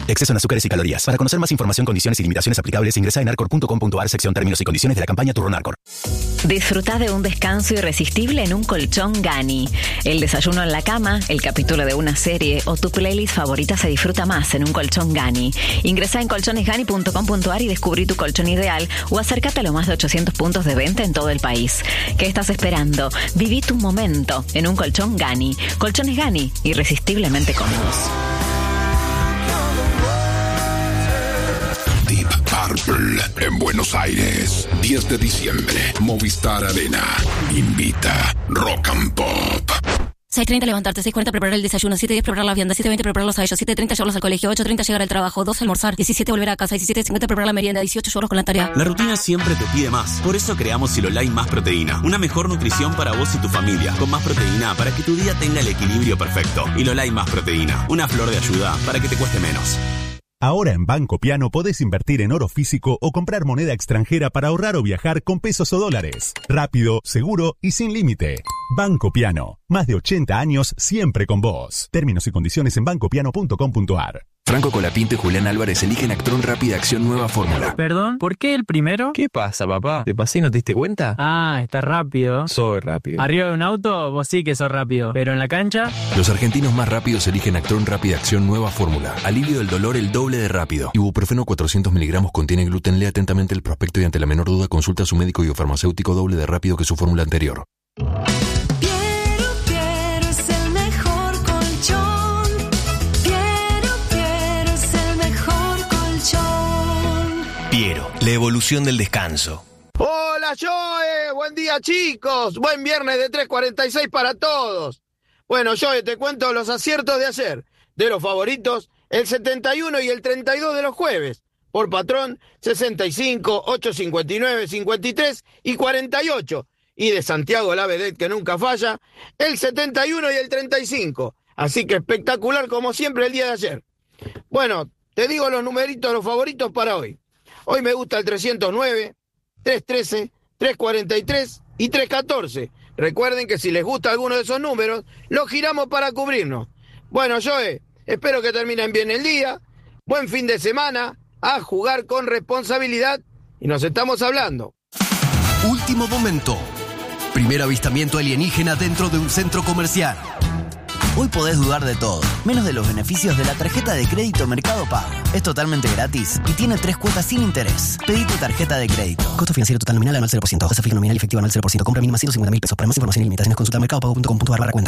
Exceso en azúcares y calorías. Para conocer más información, condiciones y limitaciones aplicables, ingresa en arcor.com.ar, sección términos y condiciones de la campaña Turrón Arcor. Disfruta de un descanso irresistible en un colchón Gani. El desayuno en la cama, el capítulo de una serie o tu playlist favorita se disfruta más en un colchón Gani. Ingresa en colchonesgani.com.ar y descubrí tu colchón ideal o acércate a los más de 800 puntos de venta en todo el país. ¿Qué estás esperando? Viví tu momento en un colchón Gani. Colchones Gani, irresistiblemente cómodos. Deep Purple en Buenos Aires, 10 de diciembre, Movistar Arena, invita Rock and Pop. 6:30 levantarte, 6:40 preparar el desayuno, 7:10 preparar las viandas, 7:20 prepararlos a ellos, 7:30 llevarlos al colegio, 8:30 llegar al trabajo, 12 almorzar, 17 volver a casa, 17:50 preparar la merienda, 18 llevarlos con la tarea. La rutina siempre te pide más. Por eso creamos Silolai Más Proteína. Una mejor nutrición para vos y tu familia. Con más proteína para que tu día tenga el equilibrio perfecto. Silolai Más Proteína. Una flor de ayuda para que te cueste menos. Ahora en Banco Piano podés invertir en oro físico o comprar moneda extranjera para ahorrar o viajar con pesos o dólares. Rápido, seguro y sin límite. Banco Piano. Más de 80 años siempre con vos. Términos y condiciones en bancopiano.com.ar. Franco Colapinto y Julián Álvarez eligen Actron Rápida Acción Nueva Fórmula. ¿Perdón? ¿Por qué el primero? ¿Qué pasa, papá? ¿Te pasé y no te diste cuenta? Ah, está rápido. Soy rápido. Arriba de un auto, vos sí que sos rápido. Pero en la cancha... Los argentinos más rápidos eligen Actron Rápida Acción Nueva Fórmula. Alivio del dolor el doble de rápido. Ibuprofeno 400 miligramos contiene gluten. Lea atentamente el prospecto y ante la menor duda consulta a su médico y o farmacéutico doble de rápido que su fórmula anterior. Piero, la evolución del descanso. Hola Joe, buen día chicos, buen viernes de 3:46 para todos. Bueno Joe, te cuento los aciertos de ayer, de los favoritos, el 71 y el 32 de los jueves, por patrón 65, 859, 53 y 48, y de Santiago la vedette que nunca falla, el 71 y el 35, así que espectacular como siempre el día de ayer. Bueno, te digo los numeritos, los favoritos para hoy. Hoy me gusta el 309, 313, 343 y 314. Recuerden que si les gusta alguno de esos números, los giramos para cubrirnos. Bueno, Joe, espero que terminen bien el día. Buen fin de semana. A jugar con responsabilidad. Y nos estamos hablando. Último momento. Primer avistamiento alienígena dentro de un centro comercial. Hoy podés dudar de todo, menos de los beneficios de la tarjeta de crédito Mercado Pago. Es totalmente gratis y tiene 3 cuotas sin interés. Pedí tu tarjeta de crédito. Costo financiero total nominal anual 0%. Tasa fija nominal y efectiva anual 0%. Compra mínima 150.000 pesos. Para más información y limitaciones consulta mercadopago.com.ar/cuenta.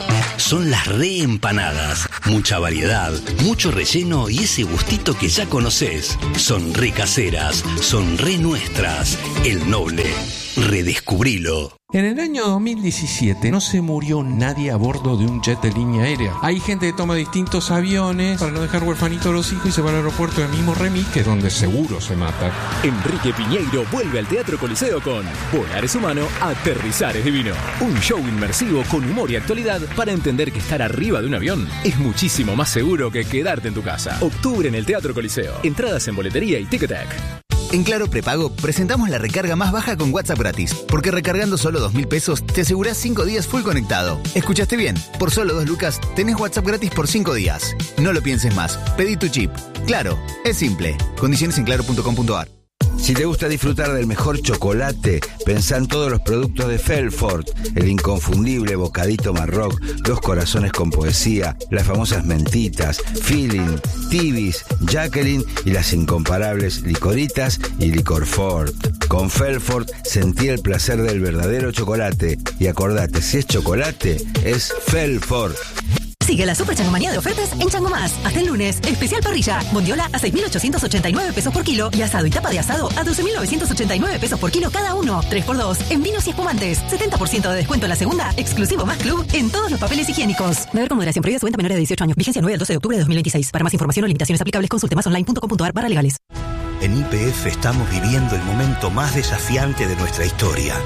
Son las reempanadas. Mucha variedad, mucho relleno y ese gustito que ya conocés. Son re caseras, son re nuestras. El Noble. Redescubrilo. En el año 2017 no se murió nadie a bordo de un jet de línea aérea. Hay gente que toma distintos aviones para no dejar huerfanitos a los hijos y se va al aeropuerto del mismo Remis, que es donde seguro se mata. Enrique Piñeiro vuelve al Teatro Coliseo con Volar es humano, aterrizar es divino. Un show inmersivo con humor y actualidad para entender que estar arriba de un avión es muchísimo más seguro que quedarte en tu casa. Octubre en el Teatro Coliseo. Entradas en boletería y Ticketek. En Claro Prepago presentamos la recarga más baja con WhatsApp gratis, porque recargando solo 2.000 pesos te asegurás 5 días full conectado. ¿Escuchaste bien? Por solo 2 lucas tenés WhatsApp gratis por 5 días. No lo pienses más, pedí tu chip. Claro, es simple. Condiciones en claro.com.ar. Si te gusta disfrutar del mejor chocolate, pensá en todos los productos de Felfort, el inconfundible bocadito Marroc, los corazones con poesía, las famosas mentitas, Feeling, Tibis, Jacqueline y las incomparables licoritas y Licorfort. Con Felfort sentí el placer del verdadero chocolate y acordate, si es chocolate, es Felfort. Sigue la super changomanía de ofertas en Chango Más. Hasta el lunes, especial parrilla. Bondiola a 6.889 pesos por kilo y asado y tapa de asado a 12.989 pesos por kilo cada uno. 3x2 en vinos y espumantes. 70% de descuento en la segunda, exclusivo Más Club en todos los papeles higiénicos. Beber con moderación. Prohibida su venta a menores de 18 años. Vigencia 9 al 12 de octubre de 2026. Para más información o limitaciones aplicables, consulte masonline.com.ar/legales. En YPF estamos viviendo el momento más desafiante de nuestra historia.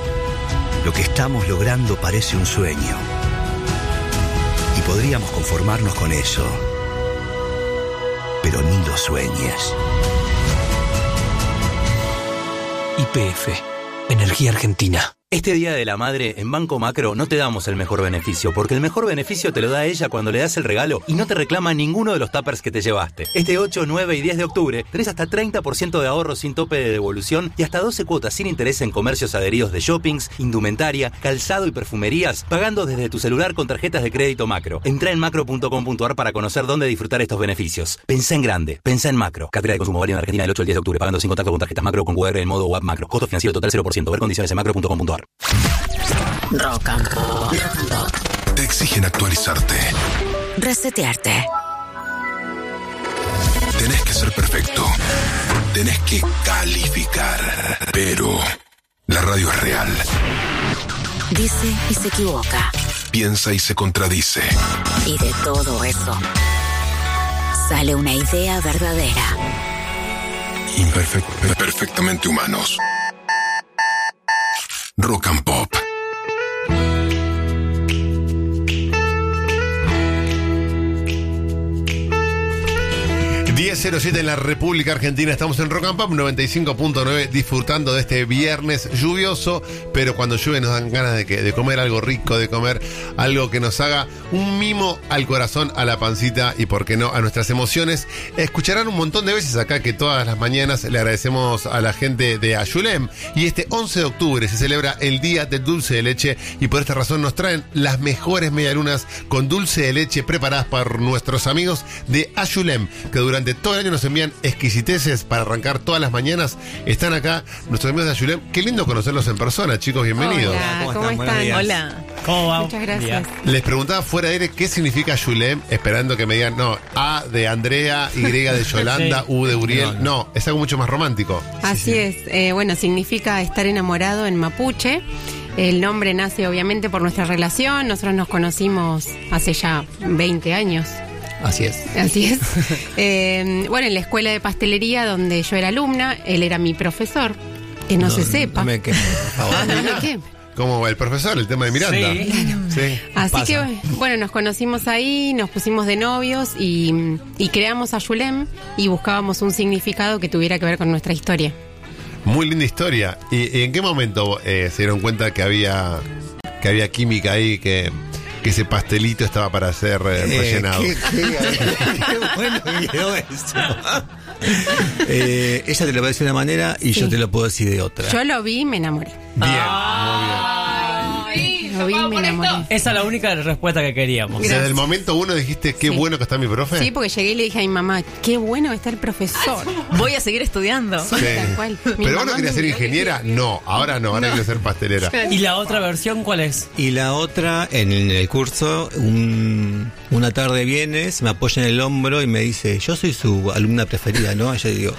Lo que estamos logrando parece un sueño. Y podríamos conformarnos con eso. Pero ni lo sueñes. YPF. Energía Argentina. Este Día de la Madre, en Banco Macro no te damos el mejor beneficio, porque el mejor beneficio te lo da ella cuando le das el regalo y no te reclama ninguno de los tuppers que te llevaste. Este 8, 9 y 10 de octubre tenés hasta 30% de ahorro sin tope de devolución y hasta 12 cuotas sin interés en comercios adheridos de shoppings, indumentaria, calzado y perfumerías, pagando desde tu celular con tarjetas de crédito Macro. Entrá en macro.com.ar para conocer dónde disfrutar estos beneficios. Pensá en grande, pensá en Macro. Cartera de consumo válida en Argentina del 8 al 10 de octubre, pagando sin contacto con tarjetas Macro con QR en modo web Macro. Costo financiero total 0%. Ver condiciones en macro.com.ar. Rock and Pop. Te exigen actualizarte. Resetearte. Tenés que ser perfecto. Tenés que calificar. Pero la radio es real. Dice y se equivoca. Piensa y se contradice. Y de todo eso sale una idea verdadera. Perfectamente humanos. Rock and Pop. 10:07 en la República Argentina. Estamos en Rock and Pop 95.9 disfrutando de este viernes lluvioso, pero cuando llueve nos dan ganas de comer algo rico, de comer algo que nos haga un mimo al corazón, a la pancita y, por qué no, a nuestras emociones. Escucharán un montón de veces acá que todas las mañanas le agradecemos a la gente de Ayulem, y este 11 de octubre se celebra el Día del Dulce de Leche, y por esta razón nos traen las mejores medialunas con dulce de leche preparadas por nuestros amigos de Ayulem, que durante todo el año nos envían exquisiteces para arrancar todas las mañanas. Están acá nuestros amigos de Ayulem. Qué lindo conocerlos en persona, chicos, bienvenidos. Hola, ¿cómo están? Hola. ¿Cómo va? Muchas gracias. Les preguntaba fuera de aire qué significa Ayulem, esperando que me digan, no, A de Andrea, Y de Yolanda, sí. U de Uriel. No, es algo mucho más romántico. Así es. Bueno, significa estar enamorado en mapuche. El nombre nace obviamente por nuestra relación. Nosotros nos conocimos hace ya 20 años. Así es. Así es. Bueno, en la escuela de pastelería donde yo era alumna, él era mi profesor. Que no se sepa. No me queme, por favor. No me queme. Como el profesor, el tema de Miranda. Sí, claro. Sí. Así que, bueno, nos conocimos ahí, nos pusimos de novios y creamos Ayulem y buscábamos un significado que tuviera que ver con nuestra historia. Muy linda historia. ¿Y en qué momento se dieron cuenta que había química ahí, que ese pastelito estaba para ser rellenado? Qué bueno que quedó eso. Ella te lo va a decir de una manera y sí, yo te lo puedo decir de otra. Yo lo vi y me enamoré. Bien, muy bien. Lo vi y me enamoré. Esa es la única respuesta que queríamos. Desde el momento uno dijiste, qué bueno que está mi profe. Sí, porque llegué y le dije a mi mamá, qué bueno que está el profesor. Voy a seguir estudiando. Sí. Tal cual. Pero vos no querías ser ingeniera, no, ahora quiero ser pastelera. ¿Y la otra versión cuál es? Y la otra, en el curso, una tarde viene, se me apoya en el hombro y me dice, yo soy su alumna preferida, ¿no? Y yo digo,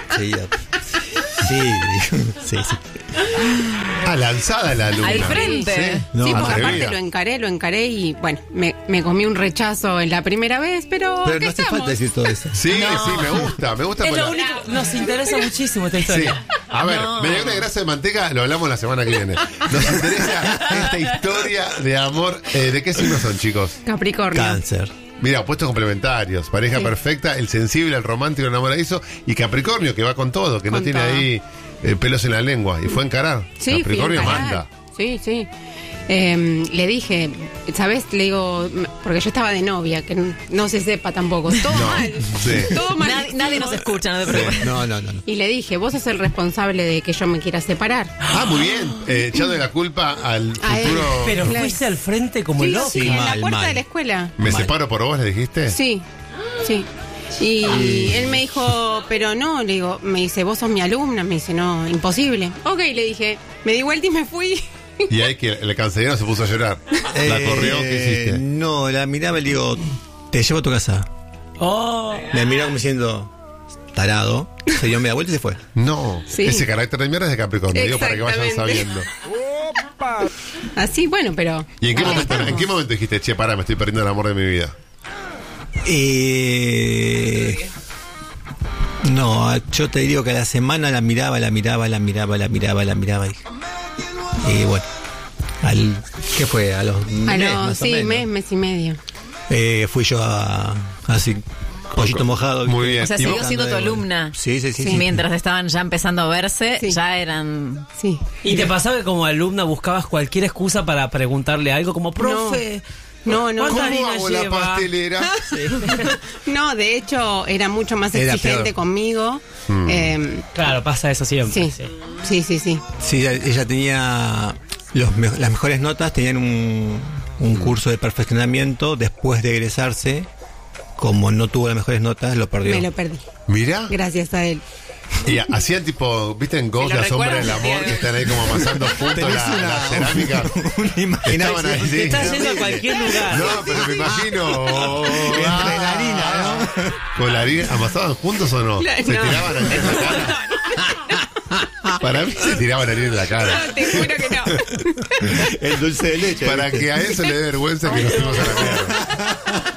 sí. Lanzada la alumna. Al frente. Sí, no, porque atrevida. aparte lo encaré y bueno, me comí un rechazo en la primera vez, pero no hace falta decir todo eso. Sí, me gusta. Es lo único, nos interesa muchísimo esta historia. Sí. A ver, mediana grasa de manteca, lo hablamos la semana que viene. Nos interesa esta historia de amor. ¿De qué signos son, chicos? Capricornio. Cáncer. Mira, opuestos complementarios. Pareja perfecta, el sensible, el romántico, el enamoradizo. Y Capricornio, que va con todo, que no tiene ahí pelos en la lengua. Y fue a encarar. Sí, Capricornio fui a encarar. manda. Sí. Le dije, ¿sabes? Le digo, porque yo estaba de novia, que no se sepa tampoco. Todo mal. Sí. Todo mal. Nadie nos escucha, no te preocupes. No. Y le dije, vos sos el responsable de que yo me quiera separar. Muy bien. Echando la culpa al futuro. Pero fuiste al frente como loco. Sí, en la puerta de la escuela. ¿Me separo por vos, le dijiste? Sí. Y él me dijo, pero no, le digo, me dice, vos sos mi alumna. Me dice, no, imposible. Ok, le dije, me di vuelta y me fui. Y ahí que el canceriano se puso a llorar. ¿La corrió? ¿Qué hiciste? No, la miraba y le digo, te llevo a tu casa. Me miraba como diciendo, tarado. Se dio media vuelta y se fue. No, sí. Ese carácter de mierda es de Capricornio, digo, para que vayan sabiendo. Así, bueno, pero... ¿Y en qué momento dijiste, che, pará, me estoy perdiendo el amor de mi vida? No, yo te digo que a la semana la miraba. Y bueno, ¿qué fue? A los mes, más o menos. Mes y medio. Fui yo así Pollito mojado. Muy bien. O sea, siguió siendo tu alumna. Sí. Mientras estaban ya empezando a verse, ya eran... Sí. ¿Y te pasaba que como alumna buscabas cualquier excusa para preguntarle algo como, profe? No. ¿Cómo harina hago la lleva? pastelera? No, de hecho, era mucho más exigente peor. conmigo. Claro, pasa eso siempre. Sí. Sí, ella tenía las mejores notas, tenían un curso de perfeccionamiento después de egresarse. Como no tuvo las mejores notas, lo perdió. Me lo perdí. Mira. Gracias a él. Y hacían tipo, ¿viste en Ghost, la sombra del amor, que están ahí como amasando juntos la cerámica? Estaban ahí, Te estás yendo a cualquier lugar. No, pero me imagino. Entre la harina, ¿no? ¿Con la harina amasaban juntos o no? ¿Se tiraban harina en la cara? Para mí se tiraban harina en la cara. No, te juro que no. El dulce de leche. Para que a eso le dé vergüenza que nos fuimos a la mierda.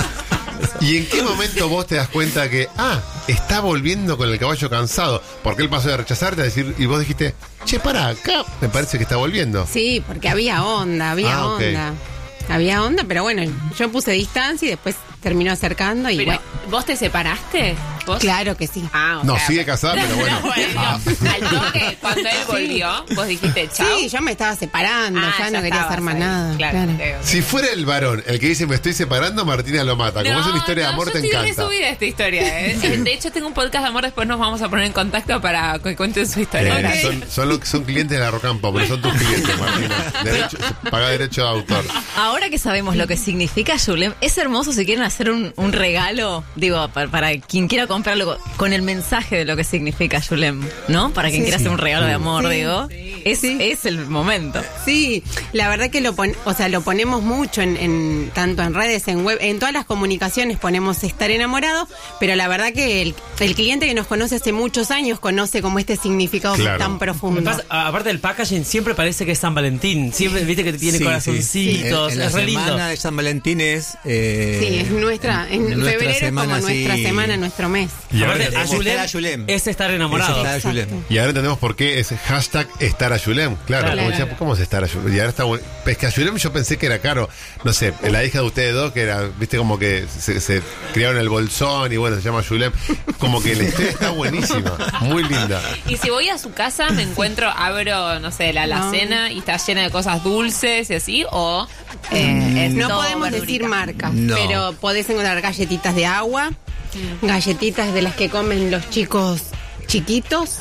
¿Y en qué momento vos te das cuenta que, está volviendo con el caballo cansado? Porque él pasó de rechazarte a decir, y vos dijiste, che, para acá, me parece que está volviendo. Sí, porque había onda. Okay. Había onda, pero bueno, yo puse distancia y después terminó acercando y pero, bueno. ¿vos te separaste? ¿Vos? Claro que sí. No, sigue casada, pero bueno. Al toque, cuando él volvió, vos dijiste chao. Sí, yo me estaba separando, ya no quería hacer más nada. Claro. Si fuera el varón el que dice me estoy separando, Martina lo mata. Como es una historia de amor, te encanta. Yo estoy resubida esta historia. De hecho, tengo un podcast de amor, después nos vamos a poner en contacto para que cuenten su historia. Son clientes de la Rocampa, pero son tus clientes, Martina. Paga derecho de autor. Ahora que sabemos lo que significa Yulem, es hermoso si quieren hacer un regalo, digo, para quien quiera comprarlo, con el mensaje de lo que significa Yulem, ¿no? Para quien quiera hacer un regalo de amor, digo. Es el momento. Sí, la verdad que lo ponemos mucho tanto en redes, en web, en todas las comunicaciones ponemos estar enamorado, pero la verdad que el cliente que nos conoce hace muchos años conoce como este significado tan profundo. Aparte del packaging, siempre parece que es San Valentín. Siempre viste que tiene corazoncitos. En la semana de San Valentín es... sí, es nuestra. En febrero semana, es como nuestra semana, nuestro mes. Y ahora es estar enamorado. Y ahora entendemos por qué es hashtag estar a Yulem. Claro. Como decía, ¿cómo es estar a Yulem? Y ahora está bueno. Es que a Yulem yo pensé que era caro. No sé, la hija de ustedes dos, que era, viste, como que se criaron el bolsón y bueno, se llama Yulem. Como que la historia está buenísima. Muy linda. Y si voy a su casa, me encuentro, abro, no sé, la alacena y está llena de cosas dulces y así, o... no podemos decir marcas, pero podés encontrar galletitas de agua, galletitas de las que comen los chicos chiquitos,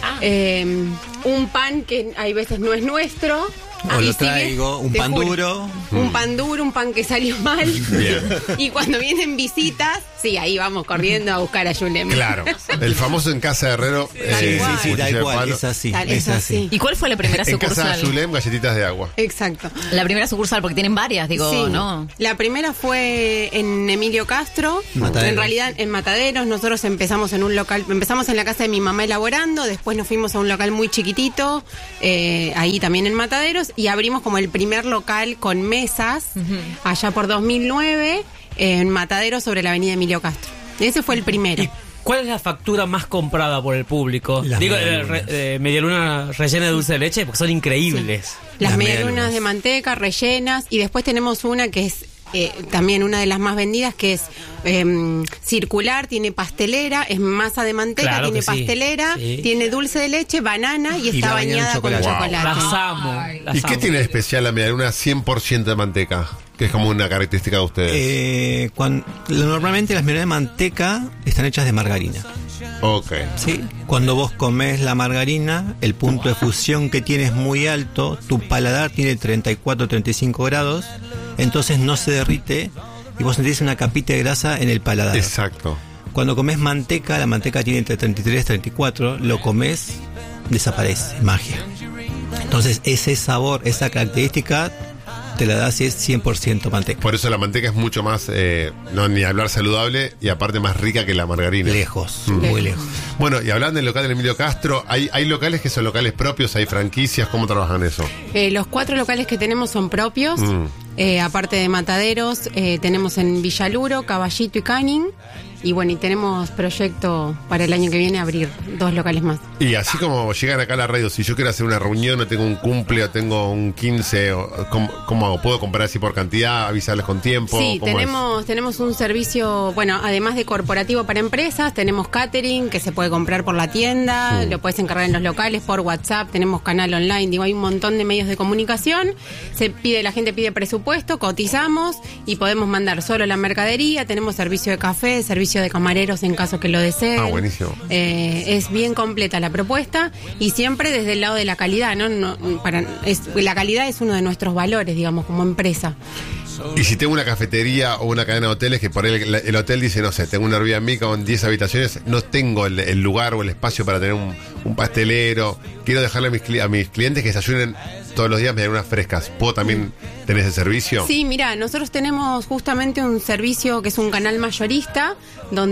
un pan que hay veces no es nuestro. O lo traigo, un pan duro. Un pan duro, un pan que salió mal. Bien. Y cuando vienen visitas, sí, ahí vamos corriendo a buscar a Yulem. Claro, el famoso en Casa de Herrero. Sí, tal cual, es así. ¿Y cuál fue la primera sucursal? En Casa de Yulem, galletitas de agua. Exacto. La primera sucursal, porque tienen varias, digo, ¿no? La primera fue en Emilio Castro. Mataderos. En realidad, en Mataderos. Nosotros empezamos en un local, empezamos en la casa de mi mamá elaborando, después nos fuimos a un local muy chiquitito, ahí también en Mataderos, y abrimos como el primer local con mesas, allá por 2009, en Mataderos sobre la avenida Emilio Castro. Ese fue el primero. ¿Cuál es la factura más comprada por el público? Digo, medialuna rellena de dulce de leche, porque son increíbles. Las medialunas de manteca rellenas, y después tenemos una que es también una de las más vendidas, que es circular, tiene pastelera, es masa de manteca, tiene pastelera, tiene dulce de leche, banana y está bañada con chocolate. Las amo. ¿Y qué tiene de especial la medialuna 100% de manteca? Que es como una característica de ustedes. Normalmente las medialunas de manteca están hechas de margarina. Ok. Sí. Cuando vos comés la margarina, el punto de fusión que tiene es muy alto, tu paladar tiene 34-35 grados, entonces no se derrite y vos sentís una capita de grasa en el paladar. Exacto. Cuando comés manteca, la manteca tiene entre 33 y 34, lo comés, desaparece, magia. Entonces ese sabor, esa característica te la da si es 100% manteca. Por eso la manteca es mucho más, no ni hablar saludable, y aparte más rica que la margarina. Lejos, muy lejos. Bueno, y hablando del local del Emilio Castro, ¿hay locales que son locales propios? ¿Hay franquicias? ¿Cómo trabajan eso? Los 4 locales que tenemos son propios. Aparte de Mataderos, tenemos en Villaluro, Caballito y Canning. Y bueno, y tenemos proyecto para el año que viene abrir 2 locales más. Y así como llegan acá a la radio, si yo quiero hacer una reunión o tengo un cumple o tengo un 15, ¿cómo hago? ¿Puedo comprar así por cantidad, avisarles con tiempo? Sí, tenemos un servicio, bueno, además de corporativo para empresas, tenemos catering que se puede comprar por la tienda, lo puedes encargar en los locales, por WhatsApp, tenemos canal online, digo, hay un montón de medios de comunicación, la gente pide presupuesto, cotizamos y podemos mandar solo la mercadería, tenemos servicio de café, servicio de camareros en caso que lo deseen. Ah, buenísimo. Es bien completa la propuesta y siempre desde el lado de la calidad, ¿no? La calidad es uno de nuestros valores, digamos, como empresa. Y si tengo una cafetería o una cadena de hoteles que por ahí el hotel dice, no sé, tengo un Airbnb con 10 habitaciones, no tengo el lugar o el espacio para tener un pastelero, quiero dejarle a mis clientes que desayunen todos los días medialunas frescas, ¿puedo también tener ese servicio? Sí, mira, nosotros tenemos justamente un servicio que es un canal mayorista, donde